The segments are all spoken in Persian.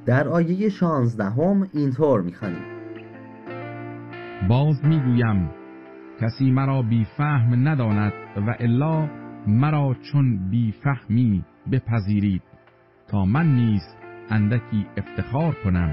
در آیه 16 اینطور می‌خوانیم: باز میگویم کسی مرا بی فهم نداند و الا مرا چون بی فهمی بپذیرید تا من نیز اندکی افتخار کنم.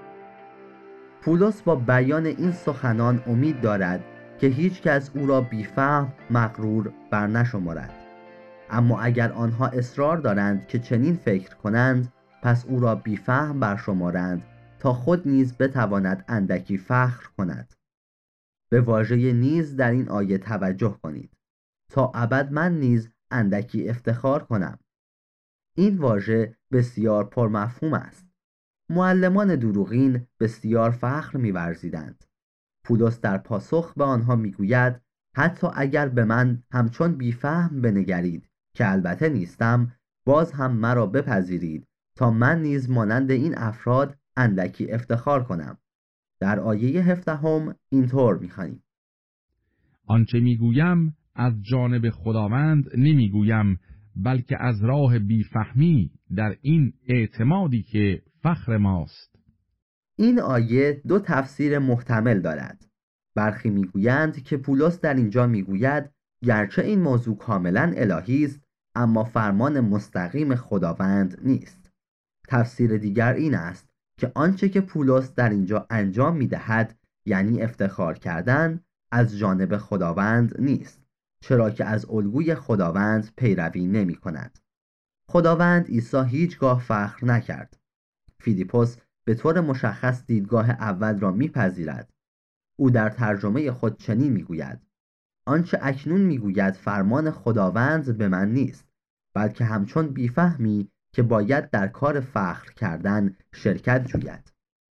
پولس با بیان این سخنان امید دارد که هیچ کس او را بی‌فهم مغرور بر نشمارد. اما اگر آنها اصرار دارند که چنین فکر کنند، پس او را بی‌فهم برشمارند تا خود نیز بتواند اندکی فخر کند. به واژه نیز در این آیه توجه کنید: تا ابد من نیز اندکی افتخار کنم. این واژه بسیار پرمفهوم است. معلمان دروغین بسیار فخر می‌ورزیدند. پولس در پاسخ به آنها میگوید: حتی اگر به من همچون بی‌فهم بنگرید که البته نیستم، باز هم مرا بپذیرید تا من نیز مانند این افراد اندکی افتخار کنم. در آیه 17 اینطور می‌خوانیم: آنچه میگویم از جانب خداوند نمیگویم، بلکه از راه بیفهمی در این اعتمادی که فخر ماست. این آیه دو تفسیر محتمل دارد. برخی میگویند که پولس در اینجا میگوید گرچه این موضوع کاملا الهی است، اما فرمان مستقیم خداوند نیست. تفسیر دیگر این است که آنچه که پولس در اینجا انجام میدهد، یعنی افتخار کردن، از جانب خداوند نیست، چرا که از الگوی خداوند پیروی نمی کند. خداوند عیسی هیچگاه فخر نکرد. فیلیپوس به طور مشخص دیدگاه اول را میپذیرد. او در ترجمه خود چنین میگوید: آنچه اکنون میگوید فرمان خداوند به من نیست، بلکه همچون بیفهمی که باید در کار فخر کردن شرکت جوید.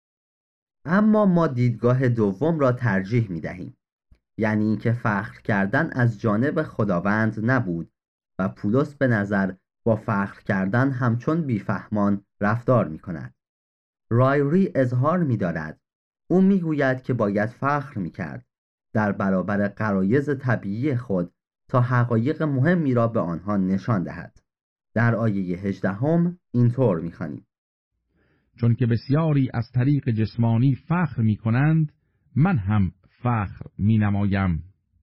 اما ما دیدگاه دوم را ترجیح میدهیم، یعنی اینکه فخر کردن از جانب خداوند نبود و پولس به نظر با فخر کردن همچون بیفهمان رفتار میکند. رایری اظهار می‌دارد: او میگوید که باید فخر می‌کرد در برابر غرایز طبیعی خود تا حقایق مهمی را به آنها نشان دهد. در آیه 18 اینطور می‌خوانیم: چون که بسیاری از طریق جسمانی فخر می کنند، من هم فخر می نمایم.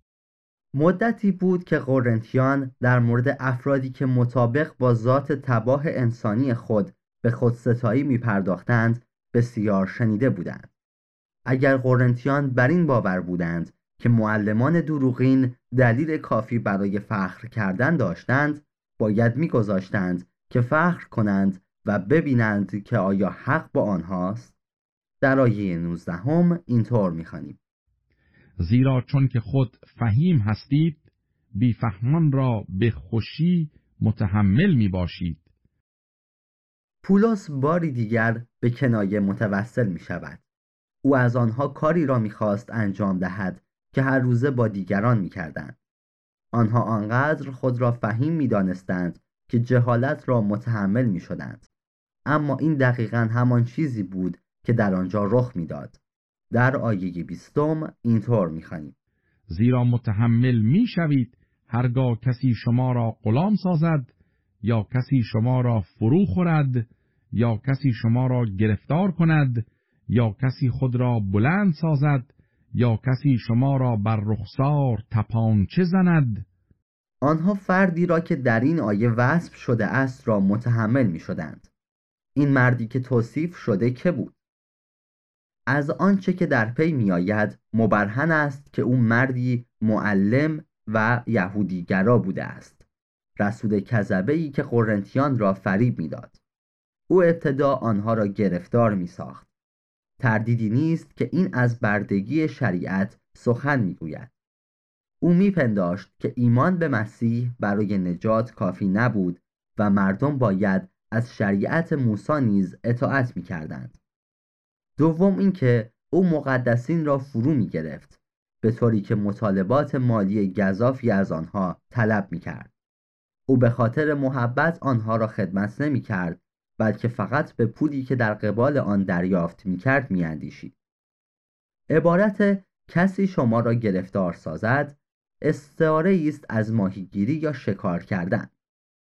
مدتی بود که قرنتیان در مورد افرادی که مطابق با ذات تباه انسانی خود به خودستایی می پرداختند بسیار شنیده بودند. اگر قرنتیان بر این باور بودند که معلمان دروغین دلیل کافی برای فخر کردن داشتند، باید می‌گذاشتند که فخر کنند و ببینند که آیا حق با آنهاست. در آیه 19 اینطور می‌خوانیم: زیرا چون که خود فهیم هستید، بیفهمان را به خوشی متحمل می باشید. پولس باری دیگر به کنایه متوسل می شود. او از آنها کاری را می‌خواست انجام دهد که هر روزه با دیگران می‌کردند. آنها آنقدر خود را فهیم می‌دانستند که جهالت را متحمل می‌شدند. اما این دقیقاً همان چیزی بود که در آنجا رخ می‌داد. در آیه 20 اینطور می‌خوانیم: زیرا متحمل می شوید هرگاه کسی شما را غلام سازد، یا کسی شما را فرو خورد، یا کسی شما را گرفتار کند، یا کسی خود را بلند سازد، یا کسی شما را بر رخسار تپانچه زند. آنها فردی را که در این آیه وصف شده است را متحمل می‌شدند. این مردی که توصیف شده که بود؟ از آنچه که در پی می‌آید مبرهن است که او مردی معلم و یهودیگرا بوده است، رسول کذبه‌ای که قرنتیان را فریب می‌داد. او ابتدا آنها را گرفتار می‌ساخت. تردیدی نیست که این از بردگی شریعت سخن می‌گوید. او می‌پنداشت که ایمان به مسیح برای نجات کافی نبود و مردم باید از شریعت موسی نیز اطاعت می‌کردند. دوم اینکه او مقدسین را فرو می‌گرفت، به طوری که مطالبات مالی گزافی از آنها طلب می‌کرد. او به خاطر محبت آنها را خدمت نمی‌کرد، بلکه فقط به پولی که در قبال آن دریافت می‌کرد می‌اندیشید. عبارت کسی شما را گرفتار سازد استعاره است از ماهیگیری یا شکار کردن.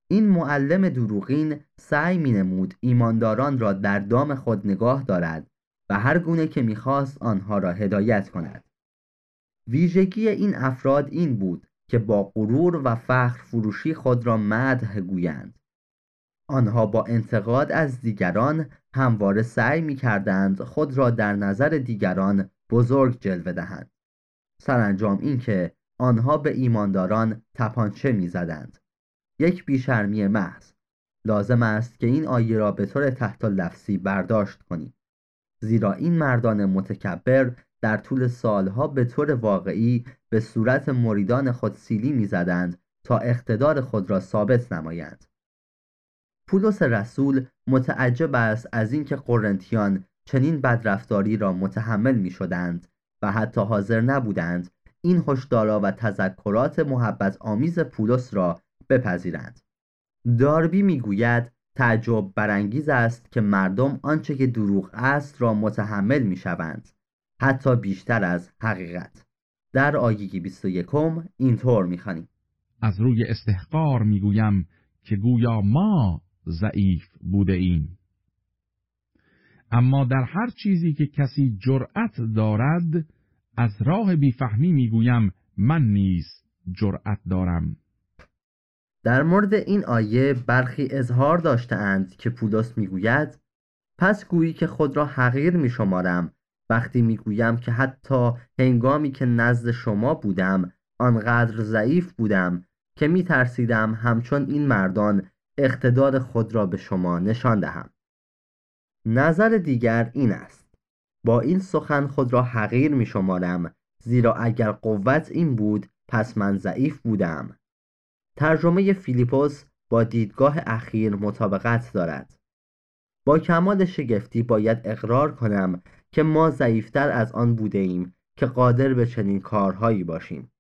این معلم دروغین سعی می‌نمود ایمانداران را در دام خود نگاه دارد و هر گونه که می‌خواست آنها را هدایت کند. ویژگی این افراد این بود که با غرور و فخر فروشی خود را مدح گویند. آنها با انتقاد از دیگران همواره سعی می‌کردند خود را در نظر دیگران بزرگ جلوه دهند. سرانجام اینکه آنها به ایمانداران تپانچه می‌زدند. یک بیشرمی محض. لازم است که این آیه را به طور تحت لفظی برداشت کنیم، زیرا این مردان متکبر در طول سالها به طور واقعی به صورت مریدان خود سیلی می‌زدند تا اقتدار خود را ثابت نمایند. پولس رسول متعجب است از اینکه قرنتیان چنین بدرفتاری را متحمل می‌شدند و حتی حاضر نبودند این هشدارا و تذکرات محبت آمیز پولس را بپذیرند. داربی میگوید تعجب برانگیز است که مردم آنچه که دروغ است را متحمل میشوند، حتی بیشتر از حقیقت. در آیه 21 اینطور میخوانیم: از روی استحقار میگویم که گویا ما ضعیف بوده ایم. اما در هر چیزی که کسی جرأت دارد، از راه بیفهمی میگویم من نیز جرأت دارم. در مورد این آیه برخی اظهار داشته‌اند که پولس میگوید پس گویی که خود را حقیر میشمارم وقتی میگویم که حتی هنگامی که نزد شما بودم آنقدر ضعیف بودم که میترسیدم همچون این مردان اقتدار خود را به شما نشان دهم. نظر دیگر این است: با این سخن خود را حقیر میشمارم، زیرا اگر قوت این بود پس من ضعیف بودم. ترجمه فیلیپوس با دیدگاه اخیر مطابقت دارد. با کمال شگفتی باید اقرار کنم که ما ضعیفتر از آن بوده ایم که قادر به چنین کارهایی باشیم.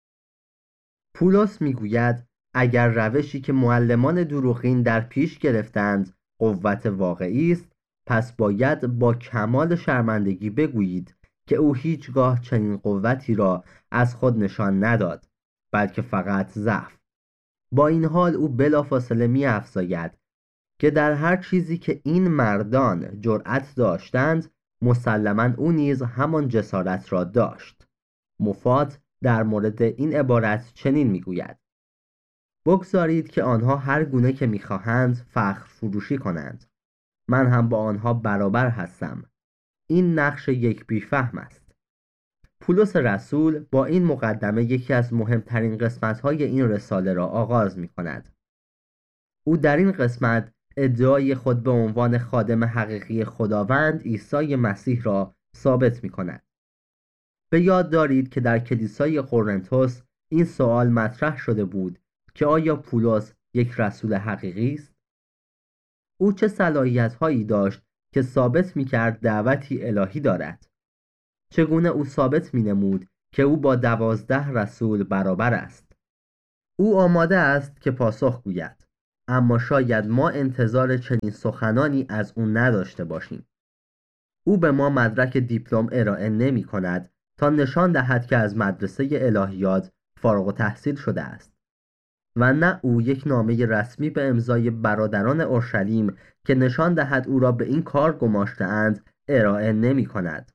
پولس میگوید اگر روشی که معلمان دروغین در پیش گرفتند قوت واقعی است، پس باید با کمال شرمندگی بگویید که او هیچگاه چنین قوتی را از خود نشان نداد، بلکه فقط ضعف. با این حال او بلافاصله می‌افزاید که در هر چیزی که این مردان جرأت داشتند مسلماً او نیز همان جسارت را داشت. مفاد در مورد این عبارت چنین میگوید: بگذارید که آنها هر گونه که میخواهند فخر فروشی کنند، من هم با آنها برابر هستم. این نقش یک بیفهم است. پولس رسول با این مقدمه یکی از مهمترین قسمت‌های این رساله را آغاز می‌کند. او در این قسمت ادعای خود به عنوان خادم حقیقی خداوند عیسی مسیح را ثابت می‌کند. به یاد دارید که در کلیسای قرنتوس این سوال مطرح شده بود که آیا پولس یک رسول حقیقی است؟ او چه صلاحیت‌هایی داشت که ثابت می‌کرد دعوتی الهی دارد؟ چگونه او ثابت می‌نمود که او با 12 رسول برابر است؟ او آماده است که پاسخ گوید، اما شاید ما انتظار چنین سخنانی از او نداشته باشیم. او به ما مدرک دیپلم ارائه نمی‌کند تا نشان دهد که از مدرسه الهیات فارغ التحصیل شده است، و نه او یک نامه رسمی به امضای برادران اورشلیم که نشان دهد او را به این کار گماشته‌اند ارائه نمی‌کند.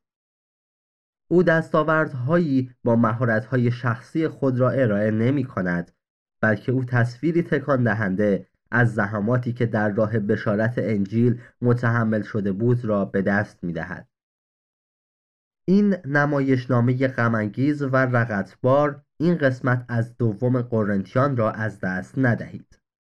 او دستاوردهایی با مهارت‌های شخصی خود را ارائه نمی‌کند، بلکه او تصویری تکان دهنده از زحماتی که در راه بشارت انجیل متحمل شده بود را به دست می‌دهد. این نمایشنامه غم‌انگیز و رغبت‌بار این قسمت از دوم قرنتیان را از دست ندهید.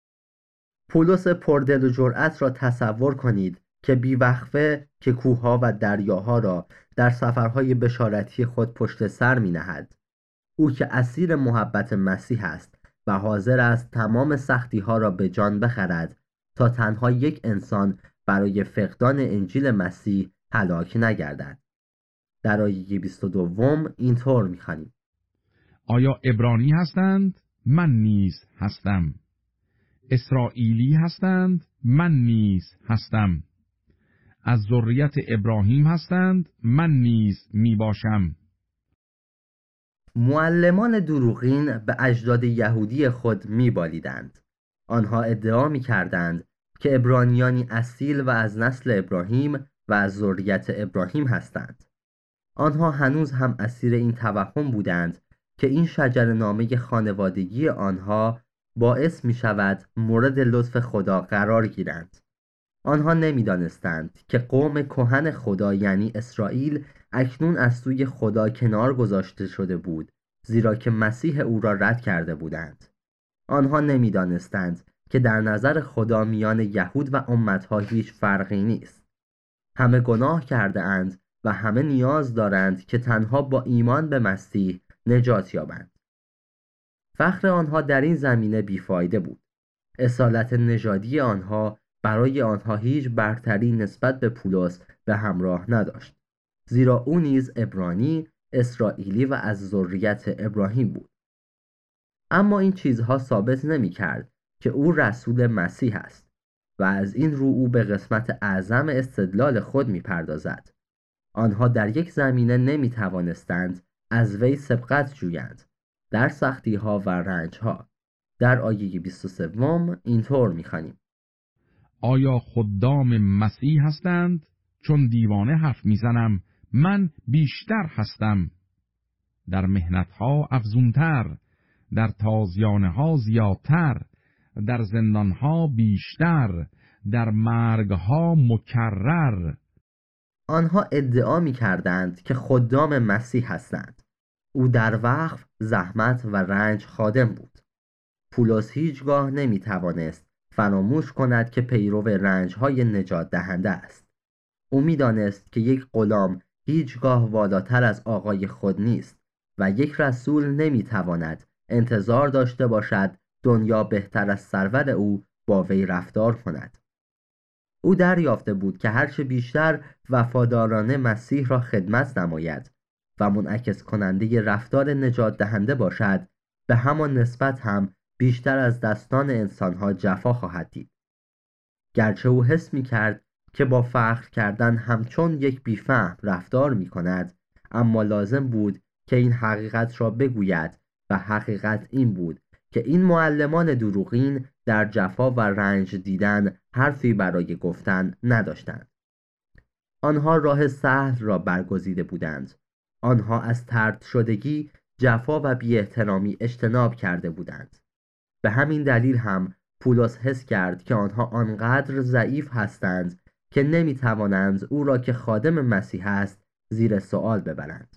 پولس پردل و جرأت را تصور کنید که بیوقفه که کوه‌ها و دریاها را در سفرهای بشارتی خود پشت سر می‌نهد. او که اسیر محبت مسیح است و حاضر است تمام سختی‌ها را به جان بخرد تا تنها یک انسان برای فقدان انجیل مسیح هلاک نگردد. در آیه 22 اینطور می‌خوانیم: آیا عبرانی هستند؟ من نیز هستم. اسرائیلی هستند؟ من نیز هستم. از ذریت ابراهیم هستند؟ من نیز می باشم. معلمان دروغین به اجداد یهودی خود می‌بالیدند. آنها ادعا می‌کردند که عبرانیانی اصیل و از نسل ابراهیم و از ذریت ابراهیم هستند. آنها هنوز هم اسیر این توهم بودند که این شجره‌نامه خانوادگی آنها باعث می شود مورد لطف خدا قرار گیرند. آنها نمی‌دانستند که قوم کهن خدا یعنی اسرائیل اکنون از سوی خدا کنار گذاشته شده بود، زیرا که مسیح او را رد کرده بودند. آنها نمی‌دانستند که در نظر خدا میان یهود و امتها هیچ فرقی نیست. همه گناه کرده اند و همه نیاز دارند که تنها با ایمان به مسیح نجات یابند. فخر آنها در این زمینه بیفایده بود. اصالت نژادی آنها برای آنها هیچ برتری نسبت به پولس به همراه نداشت، زیرا او نیز عبرانی، اسرائیلی و از ذریت ابراهیم بود. اما این چیزها ثابت نمی کرد که او رسول مسیح است و از این رو او به قسمت اعظم استدلال خود می پردازد. آنها در یک زمینه نمی توانستند از وی سبقت جویند، در سختی ها و رنج ها. در آیه 23 اینطور می خوانیم: آیا خدام مسیح هستند؟ چون دیوانه حرف میزنم، من بیشتر هستم. در مهنتها افزونتر، در تازیانها زیادتر، در زندانها بیشتر، در مرگها مکرر. آنها ادعا می کردند که خدام مسیح هستند. او در وقف، زحمت و رنج خادم بود. پولس هیچگاه نمی توانست فراموش کند که پیرو رنج‌های نجات دهنده است. او می دانست که یک غلام هیچگاه والاتر از آقای خود نیست و یک رسول نمی تواند انتظار داشته باشد دنیا بهتر از سرور او با وی رفتار کند. او دریافته بود که هرچه بیشتر وفادارانه مسیح را خدمت نماید و منعکس کننده رفتار نجات دهنده باشد، به همان نسبت هم بیشتر از دستان انسانها جفا خواهد دید. گرچه او حس می کرد که با فخر کردن همچون یک بیفهم رفتار می کند، اما لازم بود که این حقیقت را بگوید و حقیقت این بود که این معلمان دروغین در جفا و رنج دیدن حرفی برای گفتن نداشتند. آنها راه سهل را برگزیده بودند. آنها از طرد شدگی، جفا و بی‌احترامی اجتناب کرده بودند. به همین دلیل هم پولس حس کرد که آنها آنقدر ضعیف هستند که نمی‌توانند او را که خادم مسیح است زیر سوال ببرند.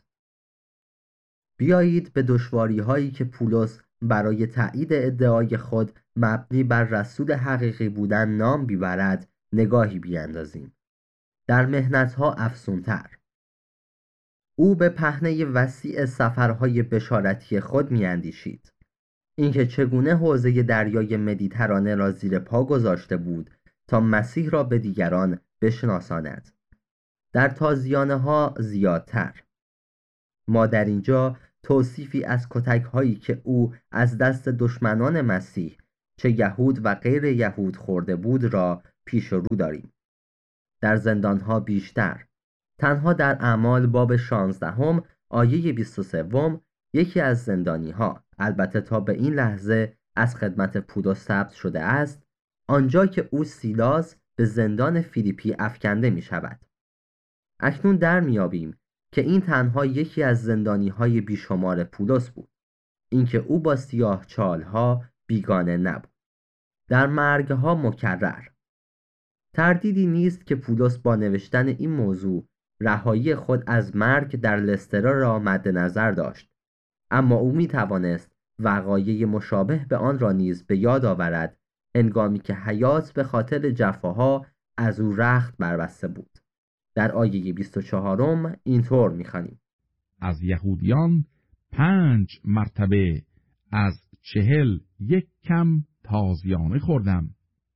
بیایید به دشواری‌هایی که پولس برای تایید ادعای خود مبنی بر رسول حقیقی بودن نام بیبرد نگاهی بیاندازیم. در مهنت‌ها افزونتر. او به پهنه وسیع سفرهای بشارتی خود می‌اندیشید. اینکه چگونه حوزه دریای مدیترانه را زیر پا گذاشته بود تا مسیح را به دیگران بشناساند. در تازیانه‌ها زیادتر. ما در اینجا توصیفی از کتک‌هایی که او از دست دشمنان مسیح، چه یهود و غیر یهود خورده بود را پیش رو داریم. در زندانها بیشتر. تنها در اعمال باب 16 آیه 23 یکی از زندانی‌ها، البته تا به این لحظه از خدمت پولس ثبت شده است، آنجا که او سیلاس به زندان فیلیپی افکنده می شود. اکنون در میابیم که این تنها یکی از زندانی‌های بیشمار پولس بود، اینکه او با سیاه چالها بیگانه نبود. در مرگها مکرر. تردیدی نیست که پولس با نوشتن این موضوع رهایی خود از مرگ در لسترا را مد نظر داشت، اما او می توانست وقایع مشابه به آن را نیز به یاد آورد هنگامی که حیات به خاطر جفاها از او رخت بربسته بود. در آیه 24 اینطور می خوانیم: از یهودیان 5 مرتبه از 41 کم تازیانه خوردم.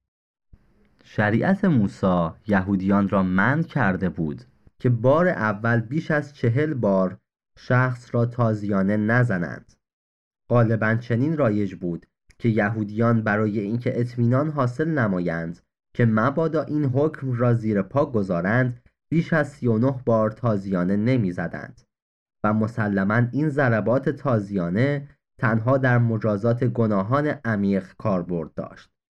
شریعت موسی یهودیان را منع کرده بود که بار اول بیش از 40 بار شخص را تازیانه نزنند. غالباً چنین رایج بود که یهودیان برای اینکه اطمینان حاصل نمایند که مبادا این حکم را زیر پا گذارند بیش از 39 بار تازیانه نمی زدند و مسلماً این ضربات تازیانه تنها در مجازات گناهان عمیق کاربرد داشت.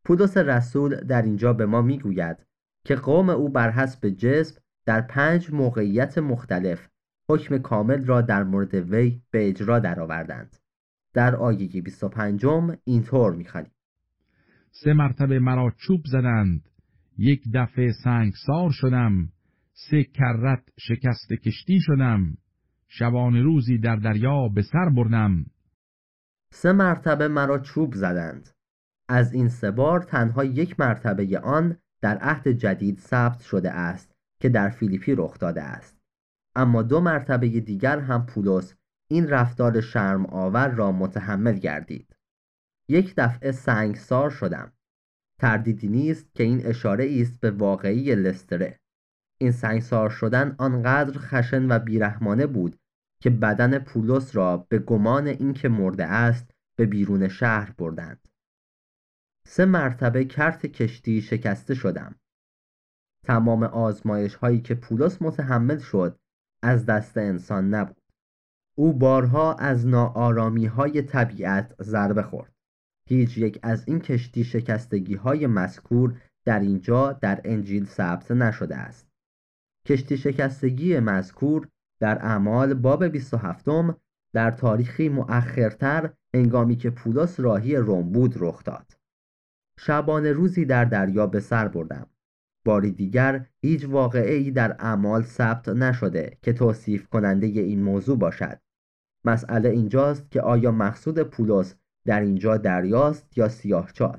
پولس رسول در اینجا به ما میگوید که قوم او بر حسب جسم در 5 موقعیت مختلف حکم کامل را در مورد وی به اجرا درآوردند. در آیه 25 اینطور می‌خوانیم: 3 مرتبه مرا چوب زدند، 1 دفعه سنگسار شدم، 3 کرت شکست کشتی شدم، شبانه روزی در دریا به سر بردم. 3 مرتبه مرا چوب زدند. از این 3 بار تنها 1 مرتبه آن در عهد جدید ثبت شده است که در فیلیپی رخ داده است. اما 2 مرتبه دیگر هم پولس این رفتار شرم آور را متحمل گردید. 1 دفعه سنگسار شدم. تردیدی نیست که این اشاره است به واقعی لستره. این سنگسار شدن آنقدر خشن و بیرحمانه بود که بدن پولس را به گمان اینکه مرده است به بیرون شهر بردند. 3 مرتبه کرت کشتی شکسته شدم. تمام آزمایش هایی که پولس متحمل شد از دست انسان نبود. او بارها از ناآرامی های طبیعت ضربه خورد. هیچ یک از این کشتی شکستگی های مذکور در اینجا در انجیل ثبت نشده است. کشتی شکستگی مذکور در اعمال باب 27 در تاریخی مؤخرتر هنگامی که پولس راهی روم بود رخ داد. شبانه روزی در دریا به سر بردم. باری دیگر هیچ واقعه‌ای در اعمال ثبت نشده که توصیف کننده این موضوع باشد. مسئله اینجاست که آیا مقصود پولس در اینجا دریاست یا سیاهچال؟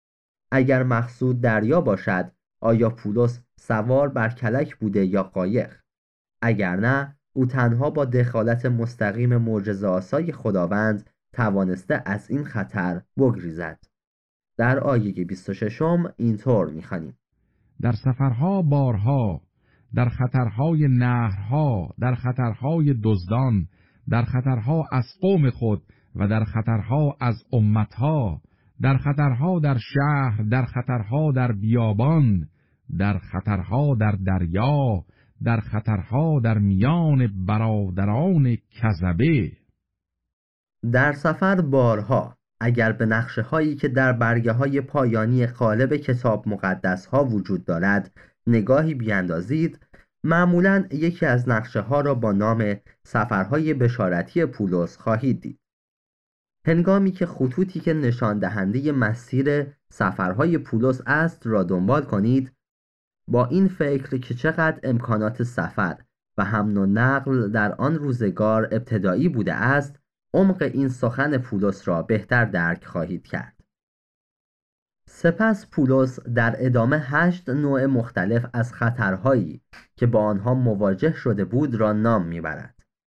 اگر مقصود دریا باشد، آیا پولس سوار بر کلک بوده یا قایق؟ اگر نه، او تنها با دخالت مستقیم معجزه‌آسای خداوند توانسته از این خطر بگریزد. در آیه 26 اینطور می‌خوانیم: در سفرها بارها، در خطرهای نهرها، در خطرهای دزدان، در خطرها از قوم خود و در خطرها از امتها، در خطرها در شهر، در خطرها در بیابان، در خطرها در دریا، در خطرها در میان برادران کذبه. در سفر بارها، اگر به نقشه هایی که در برگه های پایانی قالب کتاب مقدس ها وجود دارد نگاهی بیندازید، معمولاً یکی از نقشه ها را با نام سفرهای بشارتی پولس خواهید دید. هنگامی که خطوطی که نشان دهنده مسیر سفرهای پولس است را دنبال کنید، با این فکر که چقدر امکانات سفر و حمل و نقل در آن روزگار ابتدایی بوده است، عمق این سخن پولس را بهتر درک خواهید کرد. سپس پولس در ادامه 8 نوع مختلف از خطرهایی که با آنها مواجه شده بود را نام میبرد.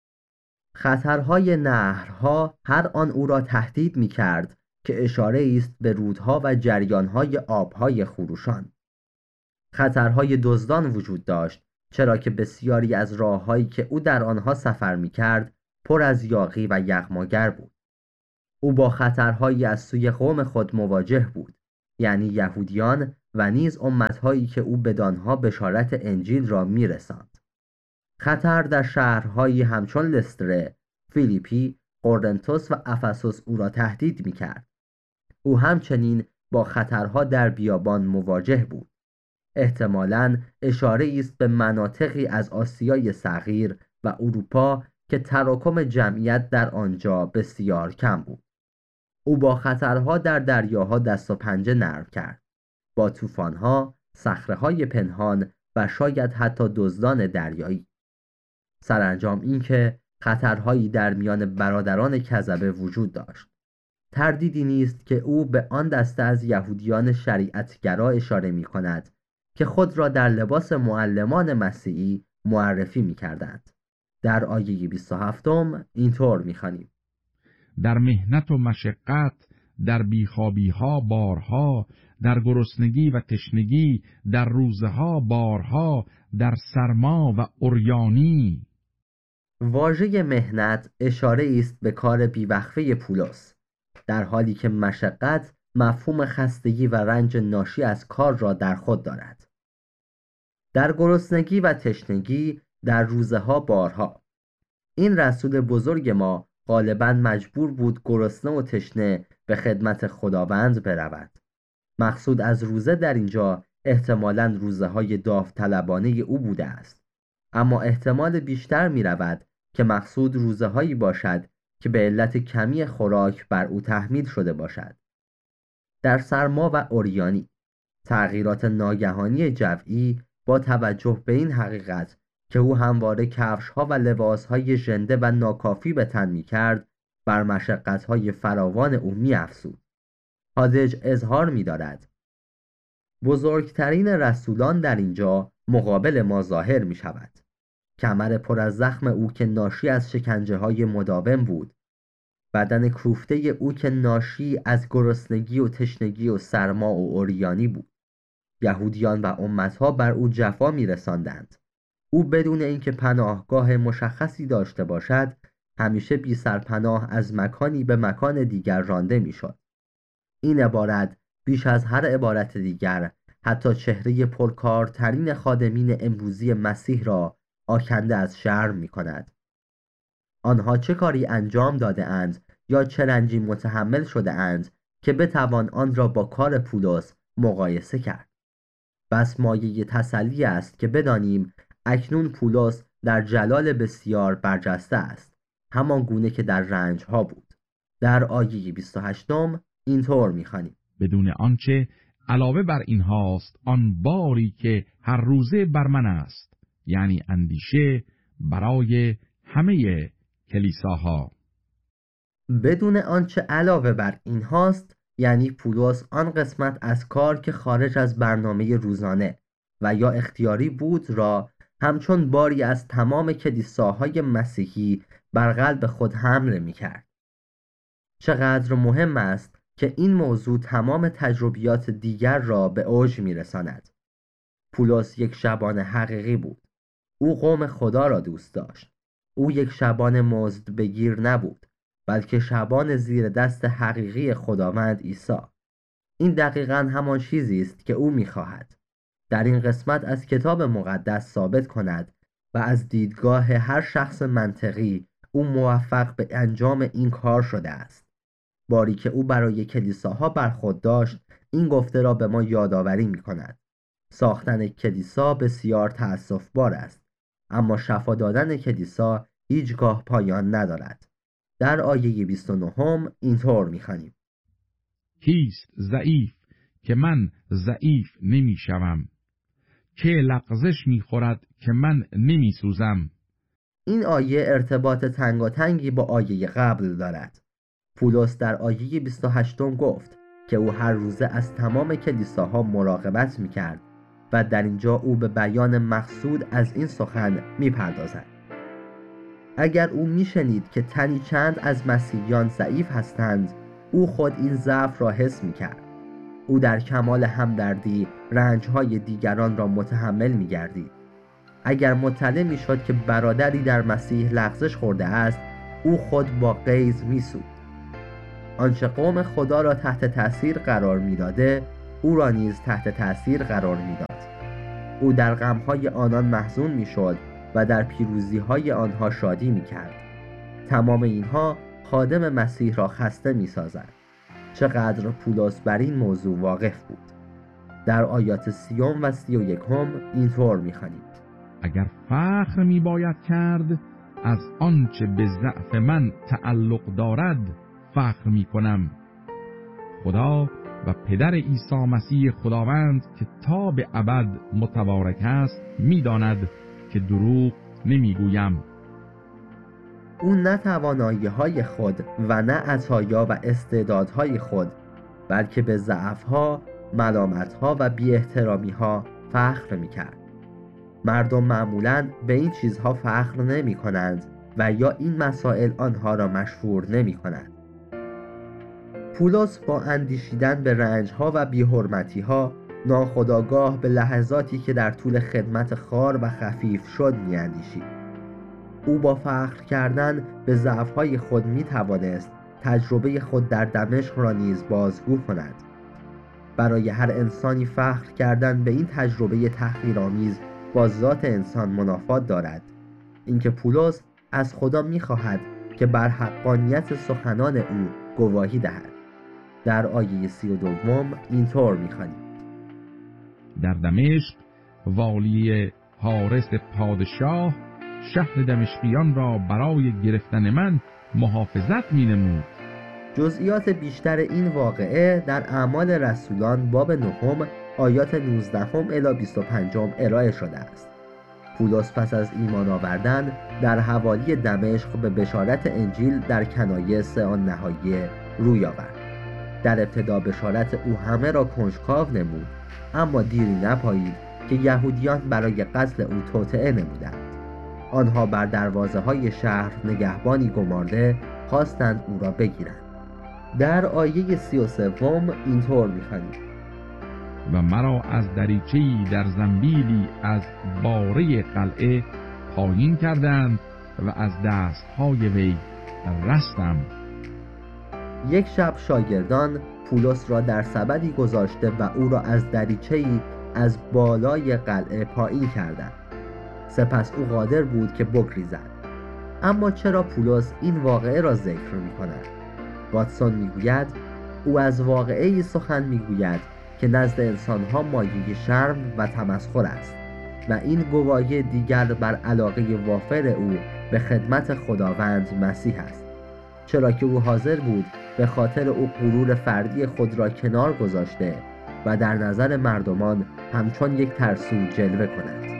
خطرهای نهرها هر آن او را تهدید می‌کرد که اشاره است به رودها و جریانهای آبهای خروشان. خطرهای دزدان وجود داشت، چرا که بسیاری از راه‌هایی که او در آنها سفر می‌کرد پر از یاغی و یغماگر بود. او با خطرهایی از سوی قوم خود مواجه بود، یعنی یهودیان و نیز امت‌هایی که او بدانها بشارت انجیل را می‌رساند. خطر در شهرهایی همچون لستره، فیلیپی، قرنتس و افسوس او را تهدید می‌کرد. او همچنین با خطرها در بیابان مواجه بود. احتمالاً اشاره است به مناطقی از آسیای صغیر و اروپا که تراکم جمعیت در آنجا بسیار کم بود. او با خطرها در دریاها دست و پنجه نرم کرد، با طوفان‌ها، صخره‌های پنهان و شاید حتی دزدان دریایی. سرانجام اینکه خطرهایی در میان برادران کذبه وجود داشت. تردیدی نیست که او به آن دسته از یهودیان شریعتگرا اشاره می‌کند که خود را در لباس معلمان مسیحی معرفی می‌کردند. در آیه 27 اینطور می‌خوانیم: در مهنت و مشقت، در بیخوابی‌ها بارها، در گرسنگی و تشنگی، در روزها بارها، در سرما و عریانی. واژه مهنت اشاره است به کار بیوقفه پولس، در حالی که مشقت مفهوم خستگی و رنج ناشی از کار را در خود دارد. در گرسنگی و تشنگی، در روزها بارها. این رسول بزرگ ما غالباً مجبور بود گرسنه و تشنه به خدمت خداوند برود. مقصود از روزه در اینجا احتمالاً روزه‌های داوطلبانه او بوده است، اما احتمال بیشتر می رود که مقصود روزه‌هایی باشد که به علت کمی خوراک بر او تحمیل شده باشد. در سرما و عریانی، تغییرات ناگهانی جوئی با توجه به این حقیقت که او همواره کفش‌ها و لباس‌های ژنده و ناکافی به تن می‌کرد، بر مشقت‌های فراوان او می‌افزود. هادج اظهار می‌دارد: بزرگترین رسولان در اینجا مقابل ما ظاهر می‌شود. کمر پر از زخم او که ناشی از شکنجه‌های مداوم بود، بدن کوفته او که ناشی از گرسنگی و تشنگی و سرما و عریانی بود. یهودیان و امتها بر او جفا می‌رساندند. او بدون اینکه پناهگاه مشخصی داشته باشد، همیشه بی سرپناه از مکانی به مکان دیگر رانده می‌شد. این عبارت بیش از هر عبارت دیگر حتی چهره پرکارترین خادمین امروزی مسیح را آکنده از شرم می‌کند. آنها چه کاری انجام داده اند یا چه رنجی متحمل شده اند که بتوان آن را با کار پولس مقایسه کرد. بس مایه تسلی است که بدانیم اکنون پولس در جلال بسیار برجسته است، همان گونه که در رنجها بود. در آیه 28 اینطور می‌خوانیم: بدون آنچه علاوه بر این هاست آن باری که هر روزه بر من است، یعنی اندیشه برای همه کلیساها. بدون آنچه علاوه بر این هاست یعنی پولس آن قسمت از کار که خارج از برنامه روزانه و یا اختیاری بود را همچون باری از تمام کلیساهای مسیحی بر قلب خود حمل می‌کرد. چقدر مهم است که این موضوع تمام تجربیات دیگر را به اوج می‌رساند. پولس یک شبان حقیقی بود. او قوم خدا را دوست داشت. او یک شبان مزد بگیر نبود، بلکه شبان زیر دست حقیقی خداوند عیسی. این دقیقاً همان چیزی است که او می‌خواهد در این قسمت از کتاب مقدس ثابت کند و از دیدگاه هر شخص منطقی او موفق به انجام این کار شده است. باری که او برای کلیساها بر خود داشت این گفته را به ما یادآوری می‌کند: ساختن کلیسا بسیار تأسف‌بار است، اما شفا دادن کلیسا هیچگاه پایان ندارد. در آیه 29 اینطور می‌خوانیم: کیست ضعیف که من ضعیف نمی‌شوم؟ که لغزش می‌خورد که من نمی‌سوزم؟ این آیه ارتباط تنگاتنگی با آیه قبل دارد. پولس در آیه 28 گفت که او هر روزه از تمام کلیساها مراقبت می‌کرد و در اینجا او به بیان مقصود از این سخن می‌پردازد. اگر او می‌شنید که تنی چند از مسیحیان ضعیف هستند، او خود این ضعف را حس می‌کرد. او در کمال همدردی رنج‌های دیگران را متحمل می‌گردید. اگر مطلع می‌شد که برادری در مسیح لغزش خورده است، او خود با غیظ می‌سوخت. آنچه قوم خدا را تحت تأثیر قرار می‌داده، او را نیز تحت تأثیر قرار می‌داد. او در غم‌های آنان محزون می‌شد و در پیروزی‌های آنها شادی می‌کرد. تمام اینها خادم مسیح را خسته می‌سازد. چقدر پولس بر این موضوع واقف بود. در آیات 30 و 31 اینطور می‌خوانیم: اگر فخر میباید کرد از آنچه به ضعف من تعلق دارد فخر میکنم. خدا و پدر عیسی مسیح خداوند که تا به ابد متبارک است میداند که دروغ نمیگویم. او نه توانایی‌های خود و نه عطایا و استعدادهای خود، بلکه به ضعف‌ها، ملامت‌ها و بی‌احترامی‌ها فخر می‌کرد. مردم معمولاً به این چیزها فخر نمی‌کنند و یا این مسائل آنها را مشهور نمی‌کنند. پولس با اندیشیدن به رنج‌ها و بی‌حرمتی‌ها ناخودآگاه به لحظاتی که در طول خدمت خوار و خفیف شد می‌اندیشید. او با فخر کردن به ضعف‌های خود می‌توانست تجربه خود در دمشق را نیز بازگو کند. برای هر انسانی فخر کردن به این تجربه تحقیرآمیز با ذات انسان منافات دارد. اینکه پولس از خدا می‌خواهد که بر حقانیت سخنان او گواهی دهد. در آیه 32 اینطور می‌خوانیم: در دمشق والی حارس پادشاه شهر دمشقیان را برای گرفتن من محافظت می‌نمود. جزئیات بیشتر این واقعه در اعمال رسولان باب 9 آیات 19 الی 25 ارائه شده است. پولس پس از ایمان آوردن در حوالی دمشق به بشارت انجیل در کنایس آن نهاییه روی آورد. در ابتدا بشارت او همه را کنجکاو نمود، اما دیری نپایید که یهودیان برای قتل او توطئه نمودند. آنها بر دروازه های شهر نگهبانی گمارده خواستند او را بگیرند. در آیه 33 اینطور می‌خوانیم: و مرا از دریچه‌ای در زنبیلی از باره قلعه پایین کردند و از دستهای وی رستم. یک شب شاگردان پولس را در سبدی گذاشته و او را از دریچه‌ای از بالای قلعه پایین کردند. سپس او قادر بود که بگریزد. اما چرا پولس این واقعه را ذکر می‌کند؟ واتسون میگوید او از واقعه‌ای سخن میگوید که نزد انسانها مایه شرم و تمسخر است و این گواهی دیگر بر علاقه وافر او به خدمت خداوند مسیح است، چرا که او حاضر بود به خاطر او غرور فردی خود را کنار گذاشته و در نظر مردمان همچون یک ترسو جلوه کند.